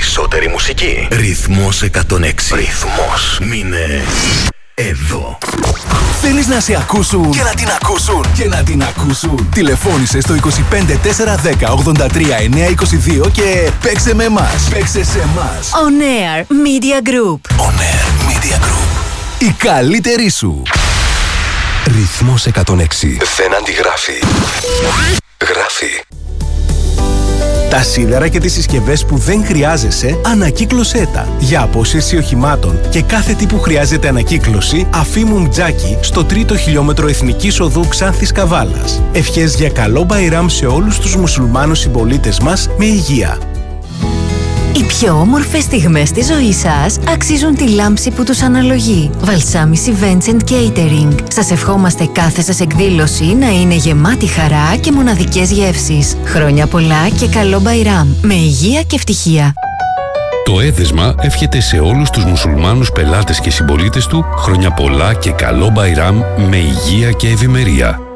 περισσότερη μουσική. Ρυθμός 106. Ρυθμός. Μείνε εδώ. Θέλεις να σε ακούσουν Και να την ακούσουν. και να την ακούσουν? Τηλεφώνησε στο 25 410 83 922 και παίξε με εμάς. Παίξε σε εμάς. On Air Media Group. On Air Media Group. Η καλύτερη σου. Ρυθμός 106. Δεν αντιγράφει. Γράφει. Τα σίδερα και τις συσκευές που δεν χρειάζεσαι, ανακύκλωσέ τα. Για απόσυρση οχημάτων και κάθε τι που χρειάζεται ανακύκλωση, Αφήμουμ Τζάκι στο 3ο χιλιόμετρο Εθνικής Οδού Ξάνθης Καβάλας. Ευχές για καλό Μπαϊράμ σε όλους τους μουσουλμάνους συμπολίτες μας με υγεία. Οι πιο όμορφες στιγμές της ζωής σας αξίζουν τη λάμψη που τους αναλογεί. Valsamis Events and Catering. Σας ευχόμαστε κάθε σας εκδήλωση να είναι γεμάτη χαρά και μοναδικές γεύσεις. Χρόνια πολλά και καλό Μπαϊράμ, με υγεία και ευτυχία. Το Έδεσμα εύχεται σε όλους τους μουσουλμάνους πελάτες και συμπολίτες του χρόνια πολλά και καλό Μπαϊράμ με υγεία και ευημερία.